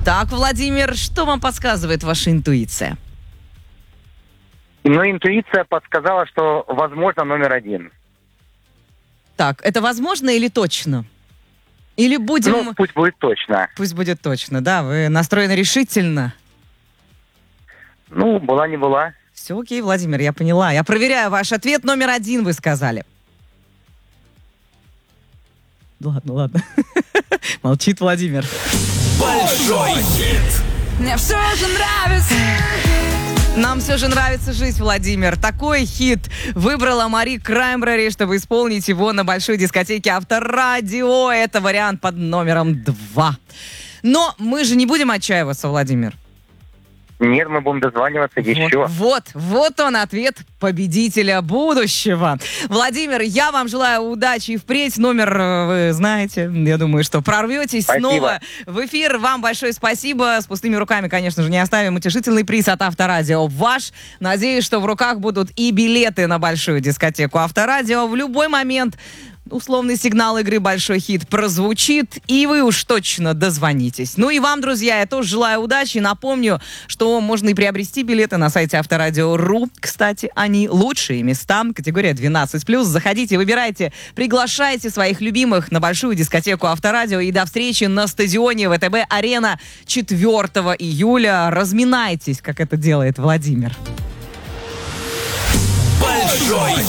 Так, Владимир, что вам подсказывает ваша интуиция? Но интуиция подсказала, что, возможно, номер 1. Так, это возможно или точно? Или будем... Ну, пусть будет точно. Пусть будет точно, да? Вы настроены решительно? Ну, была не была. Все окей, Владимир, я поняла. Я проверяю ваш ответ. Номер 1 вы сказали. Ладно. Молчит Владимир. Большой хит. Мне все же нравится. Нам все же нравится жить, Владимир. Такой хит выбрала Мари Краймбрери, чтобы исполнить его на большой дискотеке Авторадио. Это вариант под номером 2. Но мы же не будем отчаиваться, Владимир. Нет, мы будем дозваниваться еще. Вот он ответ победителя будущего. Владимир, я вам желаю удачи и впредь. Номер вы знаете. Я думаю, что прорветесь снова в эфир. Вам большое спасибо. С пустыми руками, конечно же, не оставим. Утешительный приз от Авторадио ваш. Надеюсь, что в руках будут и билеты на большую дискотеку Авторадио. В любой момент условный сигнал игры «Большой хит» прозвучит, и вы уж точно дозвонитесь. Ну и вам, друзья, я тоже желаю удачи. Напомню, что можно и приобрести билеты на сайте Авторадио.ру. Кстати, они лучшие места. Категория 12+. Заходите, выбирайте, приглашайте своих любимых на большую дискотеку Авторадио. И до встречи на стадионе ВТБ-Арена 4 июля. Разминайтесь, как это делает Владимир. Большой